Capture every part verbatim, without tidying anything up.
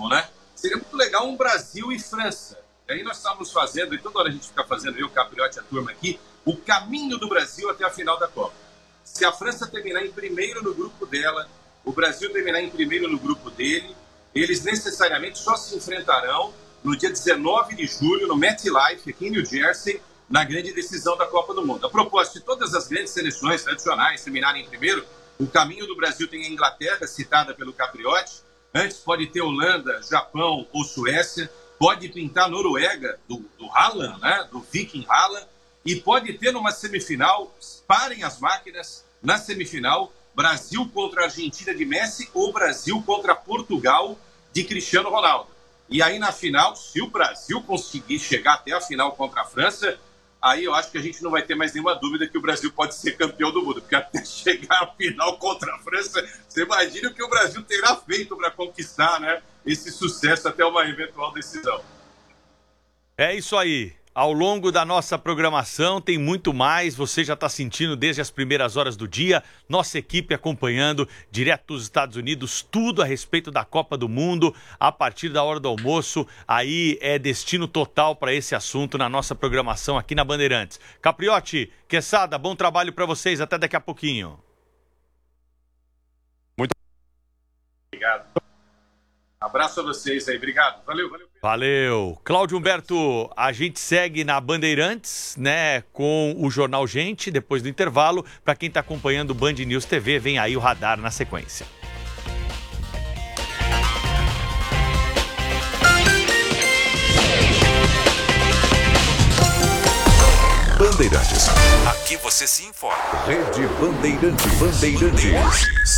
mesmo, né? Seria muito legal um Brasil e França. E aí nós estávamos fazendo, e toda hora a gente fica fazendo, eu, o Capriotti, a turma aqui, o caminho do Brasil até a final da Copa. Se a França terminar em primeiro no grupo dela, o Brasil terminar em primeiro no grupo dele, eles necessariamente só se enfrentarão no dia dezenove de julho, no MetLife, aqui em New Jersey, na grande decisão da Copa do Mundo. A propósito de todas as grandes seleções tradicionais terminarem em primeiro, o caminho do Brasil tem a Inglaterra, citada pelo Capriotti. Antes pode ter Holanda, Japão ou Suécia. Pode pintar Noruega, do, do Haaland, né? Do Viking Haaland. E pode ter numa semifinal, parem as máquinas, na semifinal, Brasil contra a Argentina de Messi ou Brasil contra Portugal de Cristiano Ronaldo. E aí na final, se o Brasil conseguir chegar até a final contra a França, aí eu acho que a gente não vai ter mais nenhuma dúvida que o Brasil pode ser campeão do mundo. Porque até chegar à final contra a França, você imagina o que o Brasil terá feito para conquistar, né, esse sucesso até uma eventual decisão. É isso aí. Ao longo da nossa programação tem muito mais, você já está sentindo desde as primeiras horas do dia, nossa equipe acompanhando direto dos Estados Unidos, tudo a respeito da Copa do Mundo, a partir da hora do almoço, aí é destino total para esse assunto na nossa programação aqui na Bandeirantes. Capriotti, Quesada, bom trabalho para vocês, até daqui a pouquinho. Muito obrigado. Abraço a vocês aí, obrigado. Valeu, valeu. Valeu. Cláudio Humberto, a gente segue na Bandeirantes, né, com o Jornal Gente, depois do intervalo. Para quem está acompanhando o Band News T V, vem aí o Radar na sequência. Bandeirantes. Aqui você se informa. Rede Bandeirantes. Bandeirantes.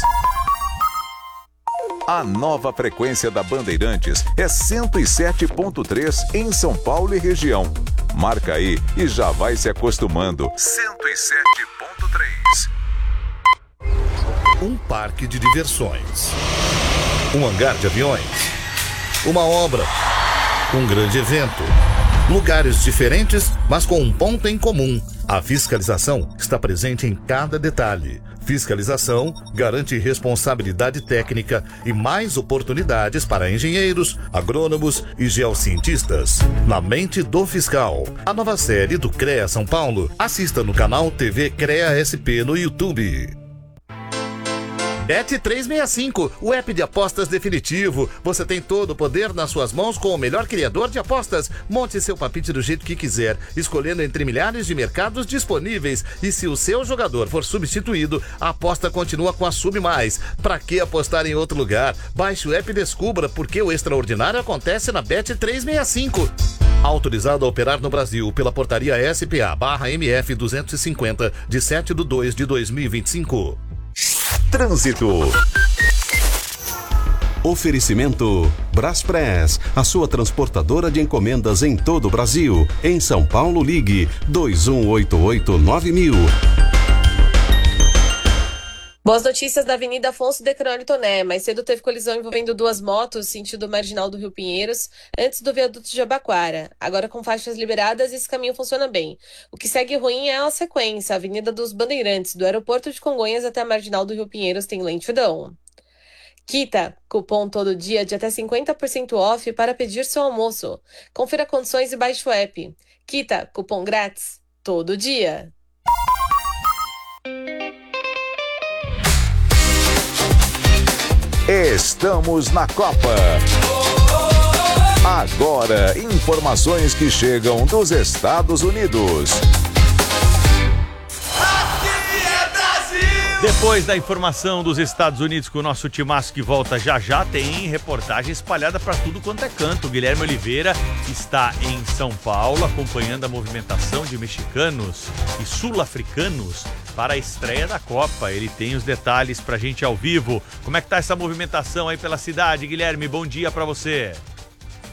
A nova frequência da Bandeirantes é cento e sete ponto três em São Paulo e região. Marca aí e já vai se acostumando. cento e sete ponto três. Um parque de diversões. Um hangar de aviões. Uma obra. Um grande evento. Lugares diferentes, mas com um ponto em comum. A fiscalização está presente em cada detalhe. Fiscalização garante responsabilidade técnica e mais oportunidades para engenheiros, agrônomos e geocientistas. Na mente do fiscal. A nova série do CREA São Paulo. Assista no canal T V CREA S P no YouTube. Bet trezentos e sessenta e cinco, o app de apostas definitivo. Você tem todo o poder nas suas mãos com o melhor criador de apostas. Monte seu palpite do jeito que quiser, escolhendo entre milhares de mercados disponíveis. E se o seu jogador for substituído, a aposta continua com a Sub Mais. Pra que apostar em outro lugar? Baixe o app e descubra porque o extraordinário acontece na Bet trezentos e sessenta e cinco. Autorizado a operar no Brasil pela portaria S P A barra M F duzentos e cinquenta, de sete de dois de dois mil e vinte e cinco. Trânsito. Oferecimento Braspress, a sua transportadora de encomendas em todo o Brasil. Em São Paulo, ligue dois um oito oito nove mil. Boas notícias da Avenida Afonso Decrânio Toné. Mais cedo teve colisão envolvendo duas motos, sentido marginal do Rio Pinheiros, antes do viaduto de Jabaquara. Agora com faixas liberadas, esse caminho funciona bem. O que segue ruim é a sequência. A Avenida dos Bandeirantes, do aeroporto de Congonhas até a marginal do Rio Pinheiros, tem lentidão. Quita, cupom todo dia de até cinquenta por cento off para pedir seu almoço. Confira condições e baixe o app. Quita, cupom grátis, todo dia. Estamos na Copa. Agora, informações que chegam dos Estados Unidos. Depois da informação dos Estados Unidos com o nosso timaço que volta já já, tem reportagem espalhada para tudo quanto é canto. O Guilherme Oliveira está em São Paulo acompanhando a movimentação de mexicanos e sul-africanos para a estreia da Copa. Ele tem os detalhes pra gente ao vivo. Como é que tá essa movimentação aí pela cidade, Guilherme? Bom dia para você.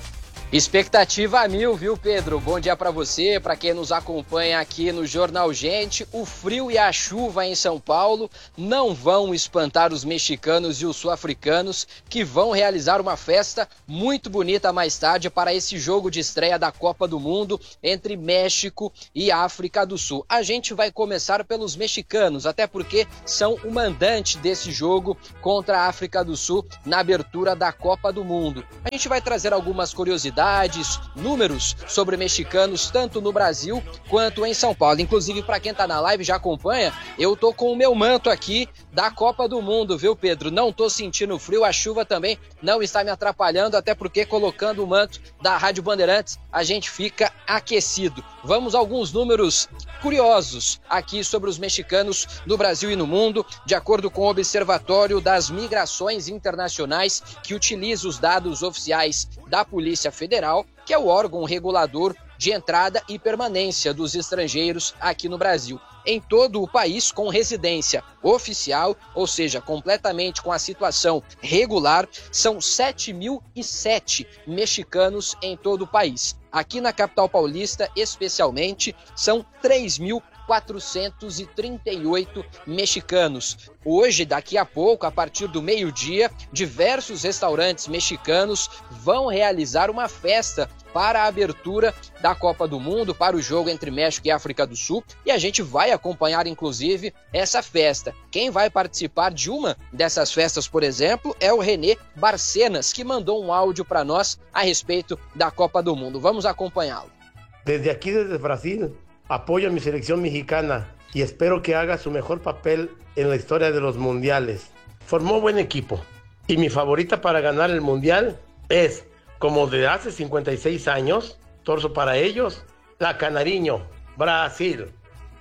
Expectativa a mil, viu, Pedro? Bom dia para você, para quem nos acompanha aqui no Jornal Gente. O frio e a chuva em São Paulo não vão espantar os mexicanos e os sul-africanos, que vão realizar uma festa muito bonita mais tarde para esse jogo de estreia da Copa do Mundo entre México e África do Sul. A gente vai começar pelos mexicanos, até porque são o mandante desse jogo contra a África do Sul na abertura da Copa do Mundo. A gente vai trazer algumas curiosidades, números sobre mexicanos, tanto no Brasil quanto em São Paulo. Inclusive, para quem tá na live já acompanha, eu tô com o meu manto aqui da Copa do Mundo, viu, Pedro? Não tô sentindo frio, a chuva também não está me atrapalhando, até porque colocando o manto da Rádio Bandeirantes, a gente fica aquecido. Vamos a alguns números curiosos aqui sobre os mexicanos no Brasil e no mundo, de acordo com o Observatório das Migrações Internacionais, que utiliza os dados oficiais da Polícia Federal, que é o órgão regulador de entrada e permanência dos estrangeiros aqui no Brasil. Em todo o país, com residência oficial, ou seja, completamente com a situação regular, são sete mil e sete mexicanos em todo o país. Aqui na capital paulista, especialmente, são três mil quatrocentos e trinta e oito mexicanos. Hoje, daqui a pouco, a partir do meio-dia, diversos restaurantes mexicanos vão realizar uma festa para a abertura da Copa do Mundo, para o jogo entre México e África do Sul, e a gente vai acompanhar, inclusive, essa festa. Quem vai participar de uma dessas festas, por exemplo, é o René Barcenas, que mandou um áudio para nós a respeito da Copa do Mundo. Vamos acompanhá-lo. Desde aqui, desde Brasil, apoyo a mi selección mexicana y espero que haga su mejor papel en la historia de los mundiales. Formó buen equipo y mi favorita para ganar el mundial es, como de hace cincuenta y seis años, torzo para ellos, la Canariño, Brasil.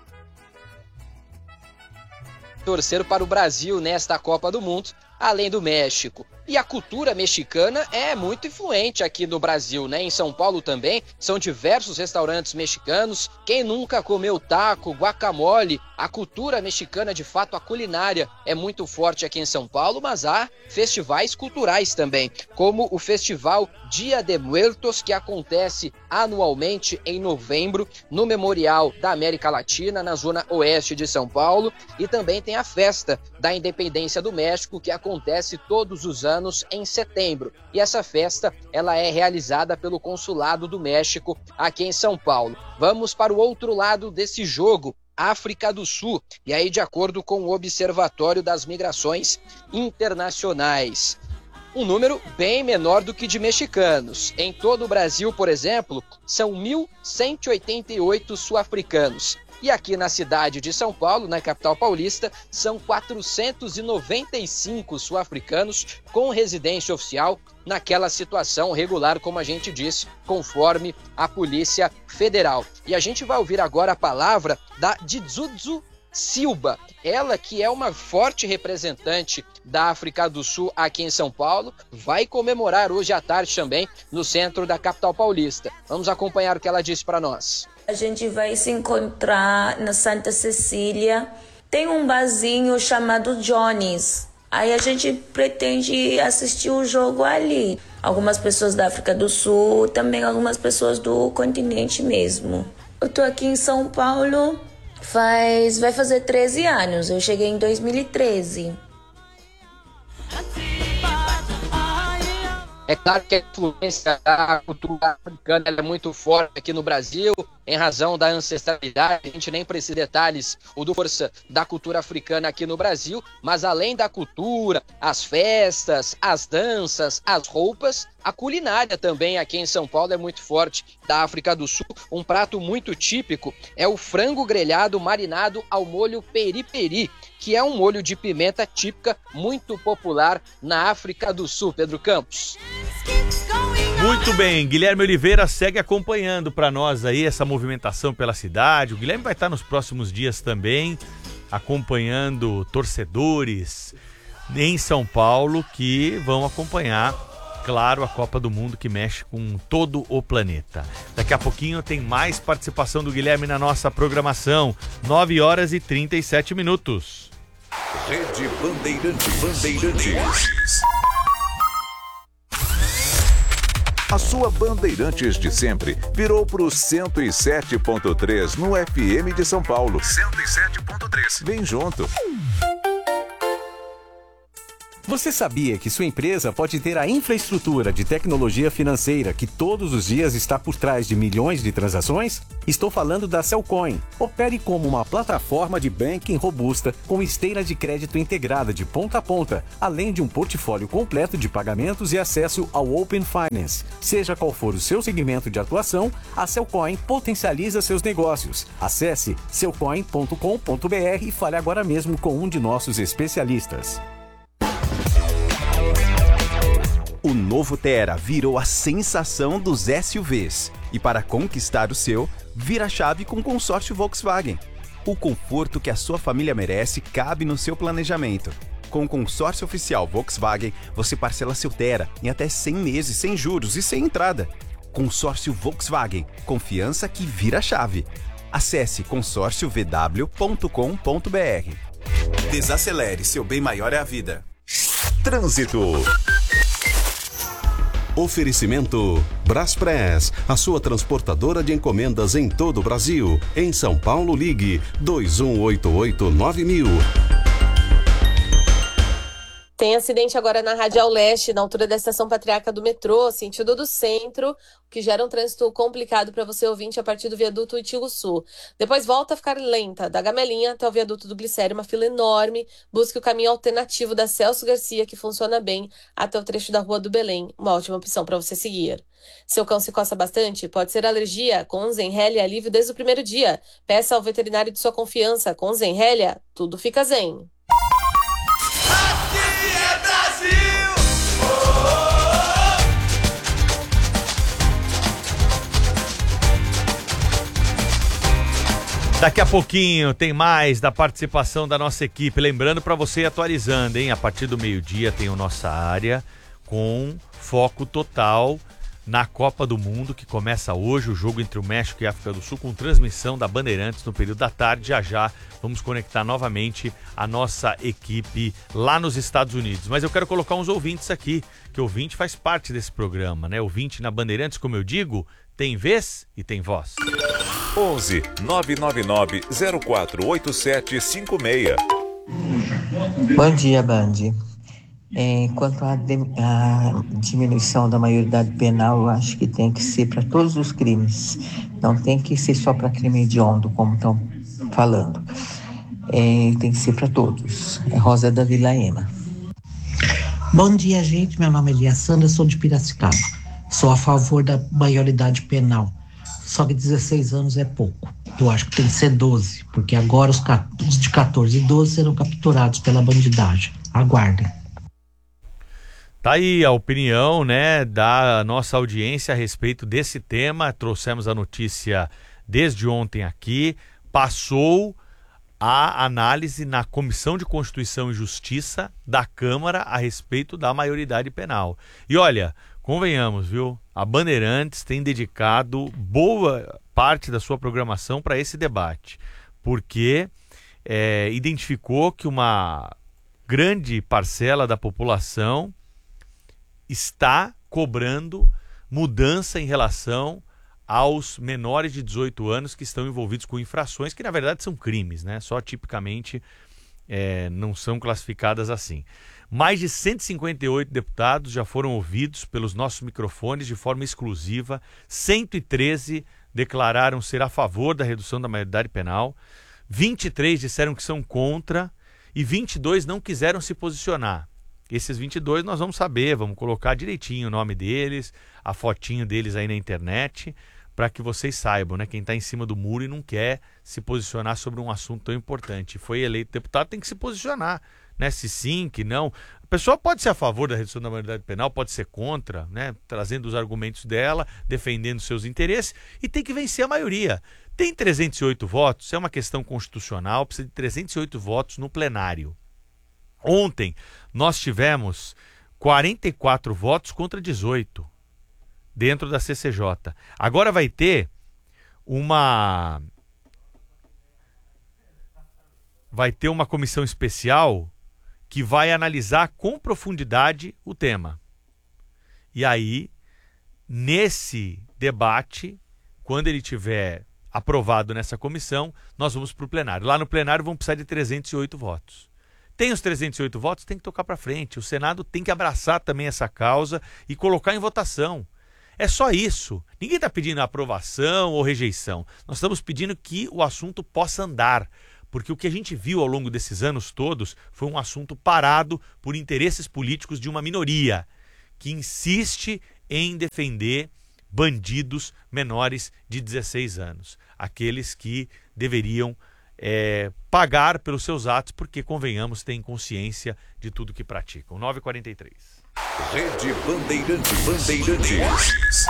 Torcer para o Brasil nesta Copa do Mundo, além do México. E a cultura mexicana é muito influente aqui no Brasil, né? Em São Paulo também são diversos restaurantes mexicanos. Quem nunca comeu taco, guacamole? A cultura mexicana, de fato, a culinária é muito forte aqui em São Paulo, mas há festivais culturais também, como o Festival Dia de Muertos, que acontece anualmente em novembro no Memorial da América Latina, na zona oeste de São Paulo, e também tem a Festa da Independência do México, que acontece todos os anos em setembro. E essa festa, ela é realizada pelo Consulado do México aqui em São Paulo. Vamos para o outro lado desse jogo, África do Sul, e aí de acordo com o Observatório das Migrações Internacionais, um número bem menor do que de mexicanos. Em todo o Brasil, por exemplo, são mil cento e oitenta e oito sul-africanos. E aqui na cidade de São Paulo, na capital paulista, são quatrocentos e noventa e cinco sul-africanos com residência oficial naquela situação regular, como a gente disse, conforme a Polícia Federal. E a gente vai ouvir agora a palavra da Didzudzu Silva, ela que é uma forte representante da África do Sul aqui em São Paulo, vai comemorar hoje à tarde também no centro da capital paulista. Vamos acompanhar o que ela disse para nós. A gente vai se encontrar na Santa Cecília. Tem um barzinho chamado Johnny's. Aí a gente pretende assistir o jogo ali. Algumas pessoas da África do Sul, também algumas pessoas do continente mesmo. Eu tô aqui em São Paulo faz... vai fazer treze anos. Eu cheguei em dois mil e treze. É claro que a influência da cultura africana é muito forte aqui no Brasil, em razão da ancestralidade. A gente nem precisa de detalhes o do força da cultura africana aqui no Brasil, mas além da cultura, as festas, as danças, as roupas, a culinária também aqui em São Paulo é muito forte da África do Sul. Um prato muito típico é o frango grelhado marinado ao molho peri-peri, que é um molho de pimenta típica muito popular na África do Sul. Pedro Campos. Muito bem, Guilherme Oliveira segue acompanhando para nós aí essa movimentação pela cidade. O Guilherme vai estar nos próximos dias também acompanhando torcedores em São Paulo que vão acompanhar, claro, a Copa do Mundo que mexe com todo o planeta. Daqui a pouquinho tem mais participação do Guilherme na nossa programação. nove horas e trinta e sete minutos. Rede Bandeirantes. Bandeirantes. A sua Bandeirantes de sempre virou pro cento e sete ponto três no F M de São Paulo. cento e sete ponto três. Vem junto. Você sabia que sua empresa pode ter a infraestrutura de tecnologia financeira que todos os dias está por trás de milhões de transações? Estou falando da Cellcoin. Opere como uma plataforma de banking robusta com esteira de crédito integrada de ponta a ponta, além de um portfólio completo de pagamentos e acesso ao Open Finance. Seja qual for o seu segmento de atuação, a Cellcoin potencializa seus negócios. Acesse cellcoin ponto com ponto b r e fale agora mesmo com um de nossos especialistas. O novo Tera virou a sensação dos S U Vs. E para conquistar o seu, vira a chave com o consórcio Volkswagen. O conforto que a sua família merece cabe no seu planejamento. Com o consórcio oficial Volkswagen, você parcela seu Tera em até cem meses sem juros e sem entrada. Consórcio Volkswagen. Confiança que vira a chave. Acesse consórcio v w ponto com ponto b r. Desacelere, seu bem maior é a vida. Trânsito. Oferecimento Braspress, a sua transportadora de encomendas em todo o Brasil. Em São Paulo, ligue dois um oito oito nove mil. Tem acidente agora na Radial Leste, na altura da Estação Patriarca do metrô, sentido do centro, o que gera um trânsito complicado para você ouvinte a partir do viaduto Itigo-Sul. Depois volta a ficar lenta, da Gamelinha até o viaduto do Glicério, uma fila enorme. Busque o caminho alternativo da Celso Garcia, que funciona bem, até o trecho da Rua do Belém. Uma ótima opção para você seguir. Seu cão se coça bastante? Pode ser alergia. Com Zenrelia, alívio desde o primeiro dia. Peça ao veterinário de sua confiança. Com Zenrelia, tudo fica zen. Daqui a pouquinho tem mais da participação da nossa equipe. Lembrando para você ir atualizando, hein? A partir do meio-dia tem a nossa área com foco total na Copa do Mundo, que começa hoje, o jogo entre o México e a África do Sul, com transmissão da Bandeirantes no período da tarde. Já já vamos conectar novamente a nossa equipe lá nos Estados Unidos. Mas eu quero colocar uns ouvintes aqui, que o ouvinte faz parte desse programa, né? Ouvinte na Bandeirantes, como eu digo, tem vez e tem voz. onze nove nove nove zero quatro oito sete cinco seis. Bom dia, Band. É, quanto à de, diminuição da maioridade penal, eu acho que tem que ser para todos os crimes. Não tem que ser só para crime hediondo, como estão falando. É, tem que ser para todos. É Rosa da Vila Ema. Bom dia, gente. Meu nome é Elia Sandra, sou de Piracicaba. Sou a favor da maioridade penal. Só que dezesseis anos é pouco. Eu acho que tem que ser doze, porque agora os, os de catorze e doze serão capturados pela bandidagem. Aguardem. Tá aí a opinião, né, da nossa audiência a respeito desse tema. Trouxemos a notícia desde ontem aqui. Passou a análise na Comissão de Constituição e Justiça da Câmara a respeito da maioridade penal. E olha, convenhamos, viu? A Bandeirantes tem dedicado boa parte da sua programação para esse debate, porque é, identificou que uma grande parcela da população está cobrando mudança em relação aos menores de dezoito anos que estão envolvidos com infrações, que na verdade são crimes, né? Só tipicamente é, não são classificadas assim. Mais de cento e cinquenta e oito deputados já foram ouvidos pelos nossos microfones de forma exclusiva, cento e treze declararam ser a favor da redução da maioridade penal, vinte e três disseram que são contra e vinte e dois não quiseram se posicionar. Esses vinte e dois nós vamos saber, vamos colocar direitinho o nome deles, a fotinho deles aí na internet, para que vocês saibam, né? Quem está em cima do muro e não quer se posicionar sobre um assunto tão importante. Foi eleito deputado, tem que se posicionar, né? Se sim, que não. A pessoa pode ser a favor da redução da maioridade penal, pode ser contra, né? Trazendo os argumentos dela, defendendo seus interesses, e tem que vencer a maioria. Tem trezentos e oito votos, é uma questão constitucional, precisa de trezentos e oito votos no plenário. Ontem nós tivemos quarenta e quatro votos contra dezoito dentro da C C J. Agora vai ter uma vai ter uma comissão especial que vai analisar com profundidade o tema. E aí nesse debate, quando ele tiver aprovado nessa comissão, nós vamos para o plenário. Lá no plenário vão precisar de trezentos e oito votos. Tem os trezentos e oito votos, tem que tocar para frente. O Senado tem que abraçar também essa causa e colocar em votação. É só isso. Ninguém está pedindo aprovação ou rejeição. Nós estamos pedindo que o assunto possa andar. Porque o que a gente viu ao longo desses anos todos foi um assunto parado por interesses políticos de uma minoria que insiste em defender bandidos menores de dezesseis anos. Aqueles que deveriam é, pagar pelos seus atos, porque, convenhamos, têm consciência de tudo que praticam. nove e quarenta e três. Rede Bandeirantes. Bandeirantes.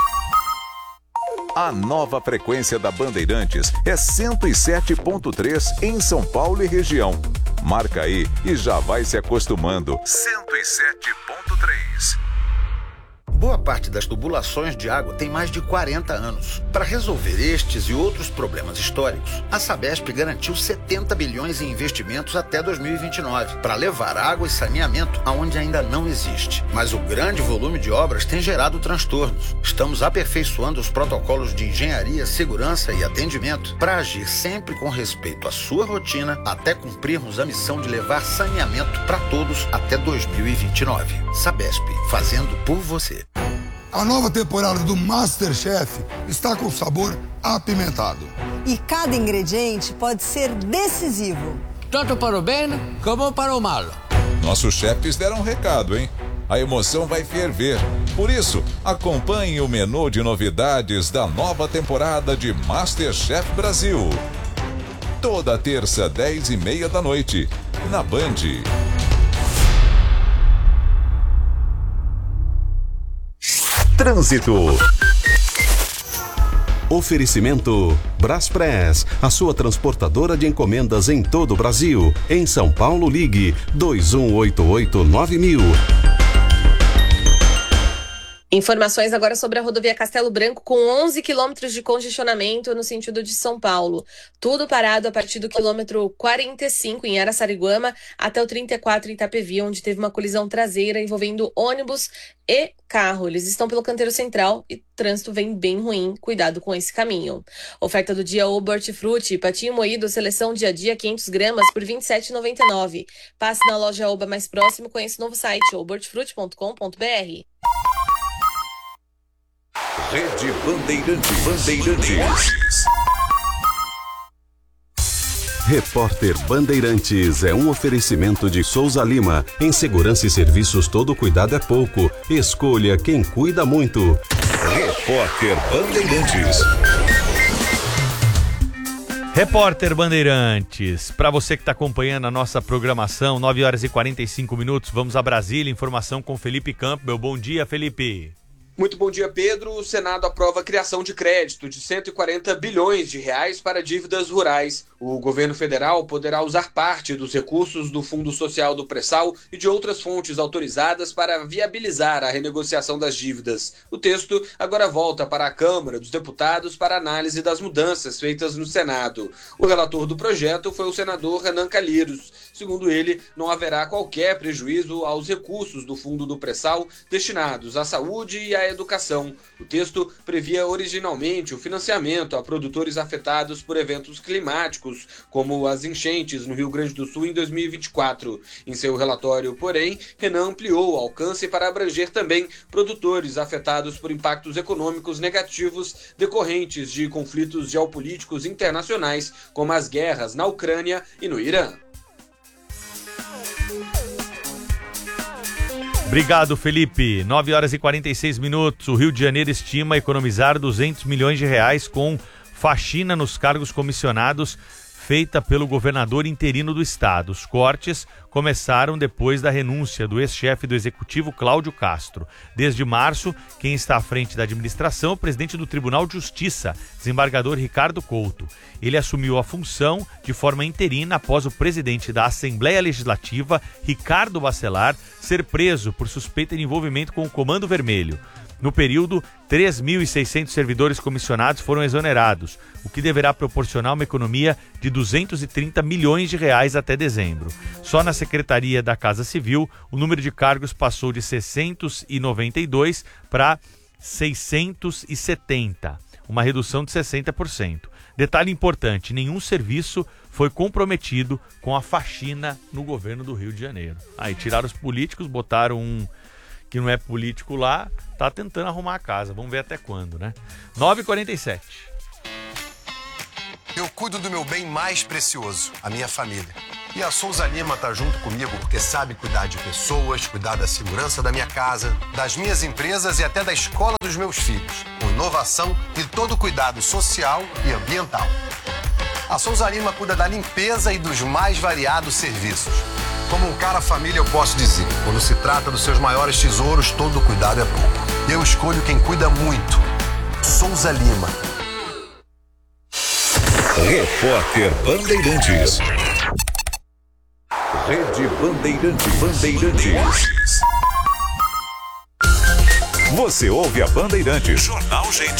A nova frequência da Bandeirantes é cento e sete ponto três em São Paulo e região. Marca aí e já vai se acostumando. cento e sete ponto três. Boa parte das tubulações de água tem mais de quarenta anos. Para resolver estes e outros problemas históricos, a Sabesp garantiu setenta bilhões em investimentos até dois mil e vinte e nove, para levar água e saneamento aonde ainda não existe. Mas o grande volume de obras tem gerado transtornos. Estamos aperfeiçoando os protocolos de engenharia, segurança e atendimento para agir sempre com respeito à sua rotina até cumprirmos a missão de levar saneamento para todos até dois mil e vinte e nove. Sabesp, fazendo por você. A nova temporada do MasterChef está com sabor apimentado. E cada ingrediente pode ser decisivo. Tanto para o bem como para o mal. Nossos chefes deram um recado, hein? A emoção vai ferver. Por isso, acompanhe o menu de novidades da nova temporada de MasterChef Brasil. Toda terça, dez e meia da noite, na Band. Trânsito. Oferecimento Braspress, a sua transportadora de encomendas em todo o Brasil. Em São Paulo, ligue dois um oito oito nove mil. Informações agora sobre a rodovia Castelo Branco, com onze quilômetros de congestionamento no sentido de São Paulo. Tudo parado a partir do quilômetro quarenta e cinco em Araçariguama até o trinta e quatro em Itapevi, onde teve uma colisão traseira envolvendo ônibus e carro. Eles estão pelo canteiro central e o trânsito vem bem ruim. Cuidado com esse caminho. Oferta do dia: o Hortifruti, patinho moído, seleção dia a dia, quinhentas gramas por vinte e sete reais e noventa e nove centavos. Passe na loja Oba mais próximo, conheça o novo site, oba hortifruti ponto com ponto br. Rede Bandeirantes. Bandeirantes. Repórter Bandeirantes é um oferecimento de Souza Lima. Em segurança e serviços, todo cuidado é pouco. Escolha quem cuida muito. Repórter Bandeirantes. Repórter Bandeirantes, para você que está acompanhando a nossa programação, nove horas e quarenta e cinco minutos, vamos a Brasília, informação com Felipe Campbell. Bom dia, Felipe. Muito bom dia, Pedro. O Senado aprova a criação de crédito de cento e quarenta bilhões de reais para dívidas rurais. O governo federal poderá usar parte dos recursos do Fundo Social do Pré-Sal e de outras fontes autorizadas para viabilizar a renegociação das dívidas. O texto agora volta para a Câmara dos Deputados para análise das mudanças feitas no Senado. O relator do projeto foi o senador Renan Calheiros. Segundo ele, não haverá qualquer prejuízo aos recursos do Fundo do Pré-Sal destinados à saúde e à educação. O texto previa originalmente o financiamento a produtores afetados por eventos climáticos, como as enchentes no Rio Grande do Sul em dois mil e vinte e quatro. Em seu relatório, porém, Renan ampliou o alcance para abranger também produtores afetados por impactos econômicos negativos decorrentes de conflitos geopolíticos internacionais, como as guerras na Ucrânia e no Irã. Obrigado, Felipe. nove horas e quarenta e seis minutos. O Rio de Janeiro estima economizar duzentos milhões de reais com faxina nos cargos comissionados feita pelo governador interino do estado. Os cortes começaram depois da renúncia do ex-chefe do executivo, Cláudio Castro. Desde março, quem está à frente da administração é o presidente do Tribunal de Justiça, desembargador Ricardo Couto. Ele assumiu a função de forma interina após o presidente da Assembleia Legislativa, Ricardo Bacelar, ser preso por suspeita de envolvimento com o Comando Vermelho. No período, três mil e seiscentos servidores comissionados foram exonerados, o que deverá proporcionar uma economia de duzentos e trinta milhões de reais até dezembro. Só na Secretaria da Casa Civil, o número de cargos passou de seiscentos e noventa e dois para seiscentos e setenta, uma redução de sessenta por cento. Detalhe importante, nenhum serviço foi comprometido com a faxina no governo do Rio de Janeiro. Aí tiraram os políticos, botaram um que não é político lá, tá tentando arrumar a casa. Vamos ver até quando, né? nove e quarenta e sete. Eu cuido do meu bem mais precioso, a minha família. E a Souza Lima tá junto comigo porque sabe cuidar de pessoas, cuidar da segurança da minha casa, das minhas empresas e até da escola dos meus filhos, com inovação e todo o cuidado social e ambiental. A Souza Lima cuida da limpeza e dos mais variados serviços. Como um cara família, eu posso dizer, quando se trata dos seus maiores tesouros, todo cuidado é pouco. Eu escolho quem cuida muito. Souza Lima. Repórter Bandeirantes. Rede Bandeirantes. Bandeirantes. Você ouve a Bandeirantes. Jornal Gente.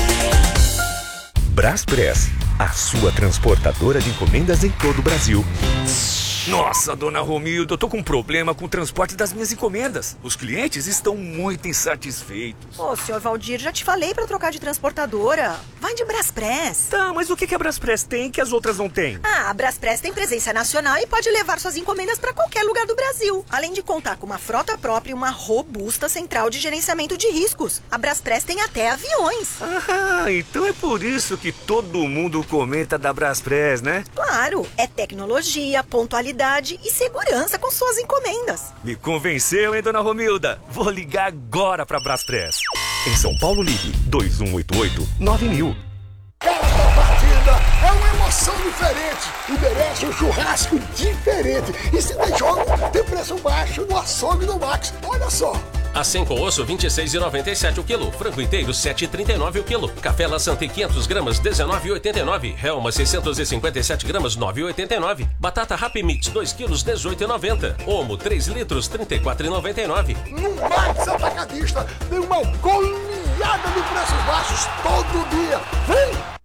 Braspress, a sua transportadora de encomendas em todo o Brasil. Nossa, dona Romilda, eu tô com um problema com o transporte das minhas encomendas. Os clientes estão muito insatisfeitos. Ô, senhor Valdir, já te falei pra trocar de transportadora. Vai de Braspress. Tá, mas o que que a Braspress tem que as outras não têm? Ah, a Braspress tem presença nacional e pode levar suas encomendas pra qualquer lugar do Brasil. Além de contar com uma frota própria e uma robusta central de gerenciamento de riscos. A Braspress tem até aviões. Ah, então é por isso que todo mundo comenta da Braspress, né? Claro, é tecnologia, pontualidade e segurança com suas encomendas. Me convenceu, hein, dona Romilda? Vou ligar agora pra Braspress. Em São Paulo, ligue dois um oito oito nove mil. Cada partida é uma emoção diferente e merece um churrasco diferente. E se tem jogo, tem preço baixo no açougue do Max. Olha só. Acém com osso, vinte e seis reais e noventa e sete centavos o quilo. Frango inteiro, sete reais e trinta e nove centavos o quilo. Café Laçante, quinhentas gramas, dezenove reais e oitenta e nove centavos. Helma, seiscentas e cinquenta e sete gramas, nove reais e oitenta e nove centavos. Batata Happy Mix, dois quilos, dezoito reais e noventa centavos. Omo, três litros, trinta e quatro reais e noventa e nove centavos. No Max Atacadista tem uma goleada de preços baixos todo dia. Vem!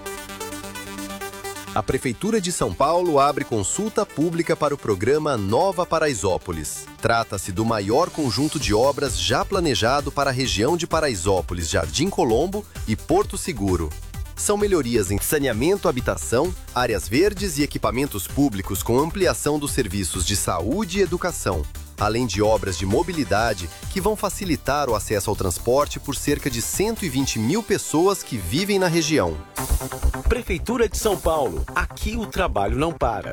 A Prefeitura de São Paulo abre consulta pública para o programa Nova Paraisópolis. Trata-se do maior conjunto de obras já planejado para a região de Paraisópolis, Jardim Colombo e Porto Seguro. São melhorias em saneamento, habitação, áreas verdes e equipamentos públicos com ampliação dos serviços de saúde e educação, além de obras de mobilidade que vão facilitar o acesso ao transporte por cerca de cento e vinte mil pessoas que vivem na região. Prefeitura de São Paulo. Aqui o trabalho não para.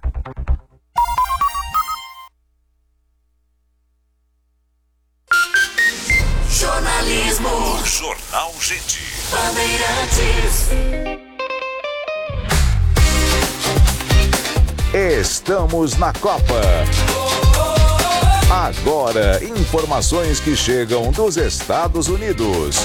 Jornalismo. Jornal Gente. Bandeirantes. Estamos na Copa. Agora, informações que chegam dos Estados Unidos.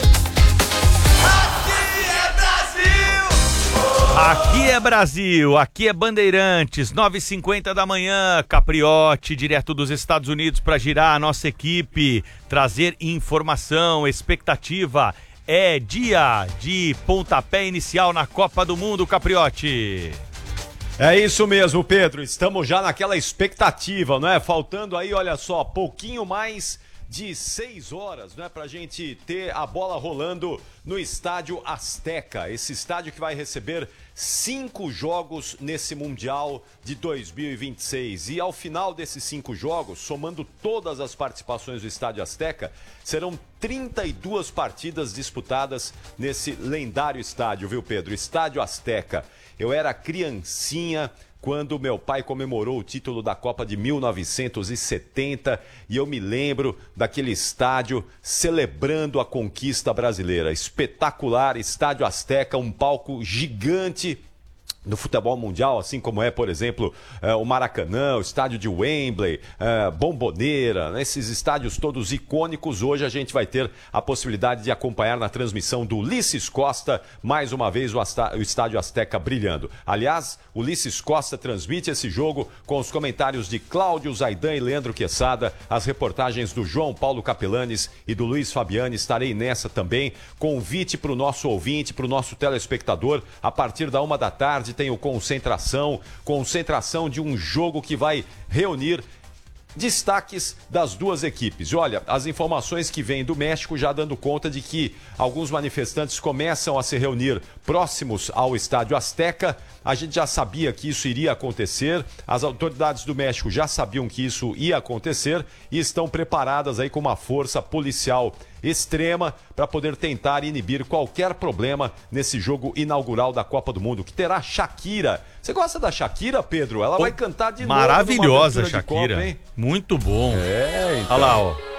Aqui é Brasil, aqui é Bandeirantes, nove e cinquenta da manhã, Capriotti, direto dos Estados Unidos para girar a nossa equipe, trazer informação, expectativa. É dia de pontapé inicial na Copa do Mundo, Capriotti. É isso mesmo, Pedro, estamos já naquela expectativa, não é? Faltando aí, olha só, pouquinho mais de seis horas, né, pra gente ter a bola rolando no Estádio Azteca, esse estádio que vai receber cinco jogos nesse Mundial de dois mil e vinte e seis. E ao final desses cinco jogos, somando todas as participações do Estádio Azteca, serão trinta e duas partidas disputadas nesse lendário estádio, viu, Pedro? Estádio Azteca. Eu era criancinha quando meu pai comemorou o título da Copa de mil novecentos e setenta e eu me lembro daquele estádio celebrando a conquista brasileira. Espetacular, Estádio Azteca, um palco gigante no futebol mundial, assim como é, por exemplo, eh, o Maracanã, o estádio de Wembley, eh, Bomboneira, né? Esses estádios todos icônicos. Hoje a gente vai ter a possibilidade de acompanhar na transmissão do Ulisses Costa, mais uma vez o, Asta- o Estádio Azteca brilhando. Aliás, o Ulisses Costa transmite esse jogo com os comentários de Cláudio Zaidan e Leandro Quesada, as reportagens do João Paulo Capelanes e do Luiz Fabiani. Estarei nessa também. Convite para o nosso ouvinte, para o nosso telespectador, a partir da uma da tarde tem o Concentração, concentração de um jogo que vai reunir Destaques das duas equipes. Olha, as informações que vêm do México já dando conta de que alguns manifestantes começam a se reunir próximos ao Estádio Azteca. A gente já sabia que isso iria acontecer, as autoridades do México já sabiam que isso ia acontecer e estão preparadas aí com uma força policial extrema para poder tentar inibir qualquer problema nesse jogo inaugural da Copa do Mundo, que terá Shakira. Você gosta da Shakira, Pedro? Ela vai cantar de novo. Maravilhosa, Shakira. Copa, hein? Muito bom. É, então. Olha lá, ó.